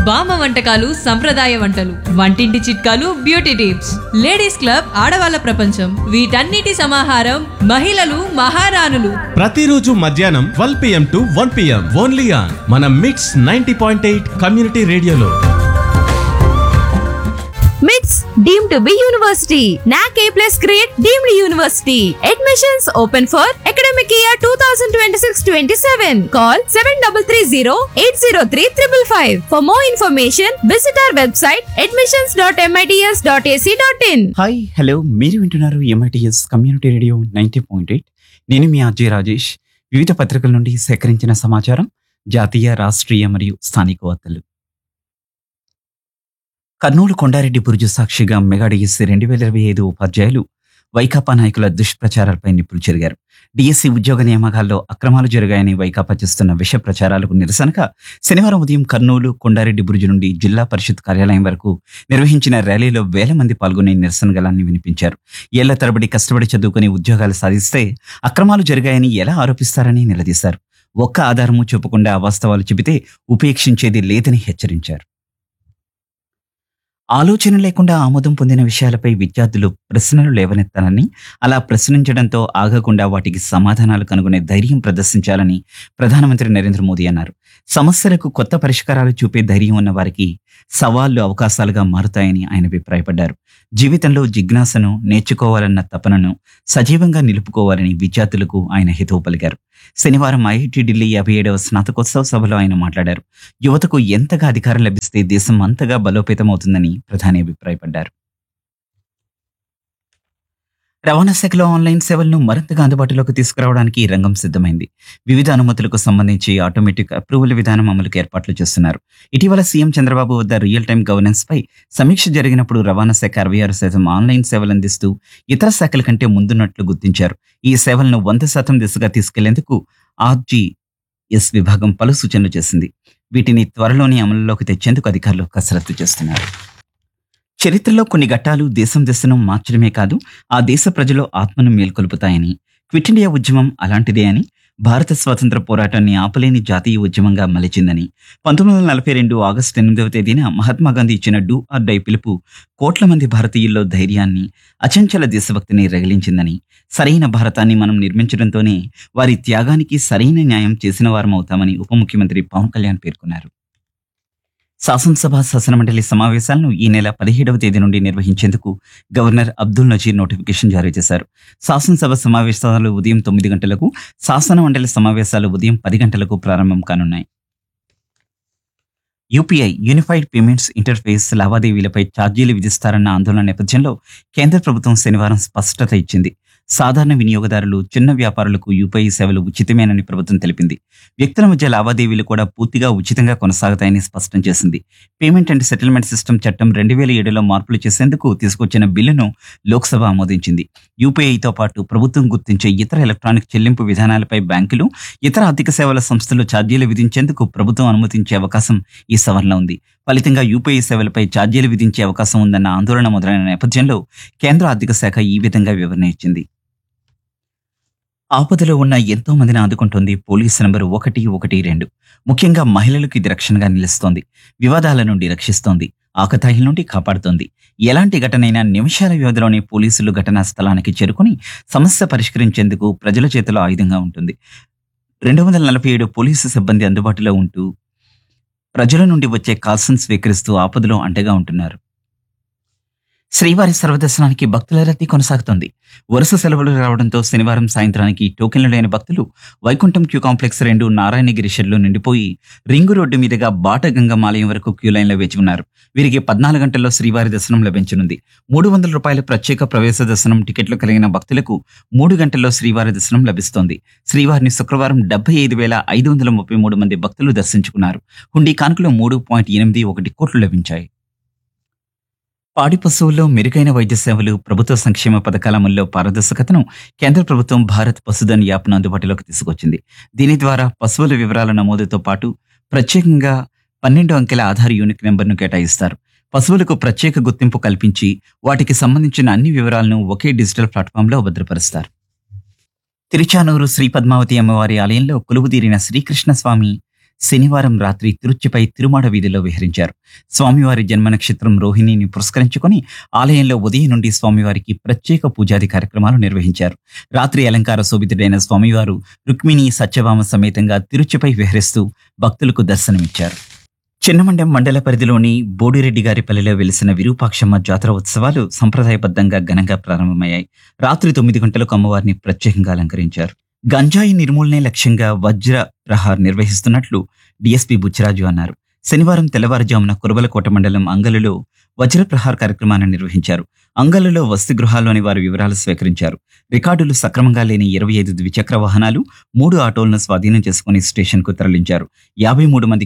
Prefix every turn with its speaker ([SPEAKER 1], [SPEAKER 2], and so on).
[SPEAKER 1] బామ్మ వంటకాలు సంప్రదాయ వంటలు, వంటింటి చిట్కాలు, బ్యూటీ టిప్స్, లేడీస్ క్లబ్ ఆడవాళ్ళ ప్రపంచం, వీటన్నిటి సమాహారం మహిళలు మహారాణులు.
[SPEAKER 2] ప్రతిరోజు మధ్యాహ్నం 12 PM to 1 PM only on మన మిట్స్ 90.8 కమ్యూనిటీ రేడియోలో.
[SPEAKER 3] MITS deemed to be university. NAC A+ grade deemed university. Admissions open for academic year 2026-27. Call 7330-803-555. For more information, visit our website admissions.mits.ac.in.
[SPEAKER 4] Hi hello, మీరు వింటున్నారు MITS community radio 90.8. నేను మీ RJ Rajesh. వివిధ పత్రికల నుండి సేకరించిన సమాచారం, జాతీయ, రాష్ట్రీయ మరియు స్థానిక వార్తలు. కర్నూలు కొండారెడ్డి బురుజు సాక్షిగా మెగా డిఎస్సి 2025 ఉపాధ్యాయులు వైకాపా నాయకుల దుష్ప్రచారాలపై నిప్పులు చెరిగారు. డిఎస్సి ఉద్యోగ నియామకాల్లో అక్రమాలు జరిగాయని వైకాపా చేస్తున్న విష ప్రచారాలకు నిరసనగా శనివారం ఉదయం కర్నూలు కొండారెడ్డి బురుజు నుండి జిల్లా పరిషత్ కార్యాలయం వరకు నిర్వహించిన ర్యాలీలో వేల మంది పాల్గొని నిరసన గళాన్ని వినిపించారు. ఏళ్ల తరబడి కష్టపడి చదువుకుని ఉద్యోగాలు సాధిస్తే అక్రమాలు జరిగాయని ఎలా ఆరోపిస్తారని నిలదీశారు. ఒక్క ఆధారము చూపకుండా అవాస్తవాలు చెబితే ఉపేక్షించేది లేదని హెచ్చరించారు. ఆలోచన లేకుండా ఆమోదం పొందిన విషయాలపై విద్యార్థులు ప్రశ్నలు లేవనెత్తాలని, అలా ప్రశ్నించడంతో ఆగకుండా వాటికి సమాధానాలు కనుగొనే ధైర్యం ప్రదర్శించాలని ప్రధానమంత్రి నరేంద్ర మోదీ అన్నారు. సమస్యలకు కొత్త పరిష్కారాలు చూపే ధైర్యం ఉన్న వారికి సవాళ్లు అవకాశాలుగా మారుతాయని ఆయన అభిప్రాయపడ్డారు. జీవితంలో జిజ్ఞాసను, నేర్చుకోవాలన్న తపనను సజీవంగా నిలుపుకోవాలని విద్యార్థులకు ఆయన హితవు పలికారు. శనివారం ఐఐటి ఢిల్లీ 57వ స్నాతకోత్సవ సభలో ఆయన మాట్లాడారు. యువతకు ఎంతగా అధికారం లభిస్తే దేశం అంతగా బలోపేతమవుతుందని ప్రధాని అభిప్రాయపడ్డారు. రవాణా శాఖలో ఆన్లైన్ సేవలను మరింతగా అందుబాటులోకి తీసుకురావడానికి రంగం సిద్ధమైంది. వివిధ అనుమతులకు సంబంధించి ఆటోమేటిక్ అప్రూవల్ విధానం అమలుకి ఏర్పాట్లు చేస్తున్నారు. ఇటీవల సీఎం చంద్రబాబు వద్ద రియల్ టైం గవర్నెన్స్ పై సమీక్ష జరిగినప్పుడు రవాణా శాఖ 66% ఆన్లైన్ సేవలు అందిస్తూ ఇతర శాఖల కంటే ముందున్నట్లు గుర్తించారు. ఈ సేవలను 100% దిశగా తీసుకెళ్లేందుకు ఆర్జీఎస్ విభాగం పలు సూచనలు చేసింది. వీటిని త్వరలోనే అమలులోకి తెచ్చేందుకు అధికారులు కసరత్తు చేస్తున్నారు. చరిత్రలో కొన్ని ఘట్టాలు దేశం దశను మార్చడమే కాదు, ఆ దేశ ప్రజల ఆత్మను మేల్కొల్పుతాయని, క్విట్ ఇండియా ఉద్యమం అలాంటిదే అని, భారత స్వాతంత్ర పోరాటాన్ని ఆపలేని జాతీయ ఉద్యమంగా మలిచిందని, 1942 ఆగస్టు 8వ తేదీన మహాత్మాగాంధీ ఇచ్చిన డూ ఆర్ డై పిలుపు కోట్ల మంది భారతీయుల్లో ధైర్యాన్ని, అచంచల దేశభక్తిని రగిలించిందని, సరైన భారతాన్ని మనం నిర్మించడంతోనే వారి త్యాగానికి సరైన న్యాయం చేసిన వారమవుతామని ఉప ముఖ్యమంత్రి పవన్ కళ్యాణ్ పేర్కొన్నారు. శాసనసభ, శాసనమండలి సమావేశాలను ఈ నెల 17వ తేదీ నుండి నిర్వహించేందుకు గవర్నర్ అబ్దుల్ నజీర్ నోటిఫికేషన్ జారీ చేశారు. శాసనసభ సమావేశాలు ఉదయం 9 గంటలకు, శాసనమండలి సమావేశాలు ఉదయం 10 గంటలకు ప్రారంభం కానున్నాయి. యూపీఐ యూనిఫైడ్ పేమెంట్స్ ఇంటర్ఫేస్ లావాదేవీలపై ఛార్జీలు విధిస్తారన్న ఆందోళన నేపథ్యంలో కేంద్ర ప్రభుత్వం శనివారం స్పష్టత ఇచ్చింది. సాధారణ వినియోగదారులు, చిన్న వ్యాపారులకు యూపీఐ సేవలు ఉచితమేనని ప్రభుత్వం తెలిపింది. వ్యక్తుల మధ్య లావాదేవీలు కూడా పూర్తిగా ఉచితంగా కొనసాగుతాయని స్పష్టం చేసింది. పేమెంట్ అండ్ సెటిల్మెంట్ సిస్టమ్ చట్టం 2007లో మార్పులు చేసేందుకు తీసుకొచ్చిన బిల్లును లోక్సభ ఆమోదించింది. యూపీఐతో పాటు ప్రభుత్వం గుర్తించే ఇతర ఎలక్ట్రానిక్ చెల్లింపు విధానాలపై బ్యాంకులు, ఇతర ఆర్థిక సేవల సంస్థలు ఛార్జీలు విధించేందుకు ప్రభుత్వం అనుమతించే అవకాశం ఈ సవరణలో ఉంది. ఫలితంగా యూపీఐ సేవలపై ఛార్జీలు విధించే అవకాశం ఉందన్న ఆందోళన మొదలైన నేపథ్యంలో కేంద్ర ఆర్థిక శాఖ ఈ విధంగా వివరణ ఇచ్చింది. ఆపదలో ఉన్న ఎంతో మందిని ఆదుకుంటోంది పోలీసు నంబరు 112. ముఖ్యంగా మహిళలకు ఇది రక్షణగా నిలుస్తోంది. వివాదాల నుండి రక్షిస్తోంది, ఆకతాయిల నుండి కాపాడుతోంది. ఎలాంటి ఘటనైనా నిమిషాల వ్యవధిలోనే పోలీసులు ఘటనా స్థలానికి చేరుకుని సమస్య పరిష్కరించేందుకు ప్రజల చేతిలో ఆయుధంగా ఉంటుంది. 247 పోలీసు సిబ్బంది అందుబాటులో ఉంటూ ప్రజల నుండి వచ్చే కాల్స్ను స్వీకరిస్తూ ఆపదలో అండగా ఉంటున్నారు. శ్రీవారి సర్వదర్శనానికి భక్తుల రద్దీ కొనసాగుతోంది. వరుస సెలవులు రావడంతో శనివారం సాయంత్రానికి టోకెన్లు లేని భక్తులు వైకుంఠం క్యూ కాంప్లెక్స్ 2 నారాయణగిరి షెడ్లో నిండిపోయి రింగు రోడ్డు మీదుగా బాటగంగమ్మ ఆలయం వరకు క్యూ లైన్లో వేచి ఉన్నారు. వీరికి 14 గంటల్లో శ్రీవారి దర్శనం లభించనుంది. 300 రూపాయల ప్రత్యేక ప్రవేశ దర్శనం టికెట్లు కలిగిన భక్తులకు 3 గంటల్లో శ్రీవారి దర్శనం లభిస్తోంది. శ్రీవారిని శుక్రవారం 75,533 మంది భక్తులు దర్శించుకున్నారు. హుండీ కానుకలు 3.81 కోట్లు లభించాయి. పాడి పశువుల్లో మెరుగైన వైద్య సేవలు, ప్రభుత్వ సంక్షేమ పథకాల అమల్లో పారదర్శకతను కేంద్ర ప్రభుత్వం భారత్ పశుధన్ యాప్ను అందుబాటులోకి తీసుకొచ్చింది. దీని ద్వారా పశువుల వివరాల నమోదుతో పాటు ప్రత్యేకంగా 12 అంకెల ఆధార్ యూనిక్ నెంబర్ను కేటాయిస్తారు. పశువులకు ప్రత్యేక గుర్తింపు కల్పించి వాటికి సంబంధించిన అన్ని వివరాలను ఒకే డిజిటల్ ప్లాట్ఫామ్లో భద్రపరుస్తారు. తిరుచానూరు శ్రీ పద్మావతి అమ్మవారి ఆలయంలో కొలువుదీరిన శ్రీకృష్ణ స్వామి శనివారం రాత్రి తిరుచిపై తిరుమాడ వీధిలో విహరించారు. స్వామివారి జన్మ నక్షత్రం రోహిణిని పురస్కరించుకొని ఆలయంలో ఉదయం నుండి స్వామివారికి ప్రత్యేక పూజాది కార్యక్రమాలు నిర్వహించారు. రాత్రి అలంకార శోభితుడైన స్వామివారు రుక్మిణి సత్యభామ సమేతంగా తిరుచిపై విహరిస్తూ భక్తులకు దర్శనమిచ్చారు. చిన్నమండెం మండల పరిధిలోని బోడిరెడ్డిగారిపల్లిలో వెలిసిన విరూపాక్షమ్మ జాతర ఉత్సవాలు సంప్రదాయబద్ధంగా ఘనంగా ప్రారంభమయ్యాయి. రాత్రి 9 గంటలకు అమ్మవారిని ప్రత్యేకంగా అలంకరించారు. గంజాయి నిర్మూలనే లక్ష్యంగా వజ్ర ప్రహార్ నిర్వహిస్తున్నట్లు డిఎస్పీ బుచ్చిరాజు అన్నారు. శనివారం తెల్లవారుజామున కురబలకోట మండలం అంగలులో వజ్ర ప్రహార్ కార్యక్రమాన్ని నిర్వహించారు. అంగలులో వసతి గృహాల్లోని వారి వివరాలు స్వీకరించారు. రికార్డులు సక్రమంగా లేని 25 ద్విచక్ర వాహనాలు, 3 ఆటోలను స్వాధీనం చేసుకుని స్టేషన్కు తరలించారు. 53 మంది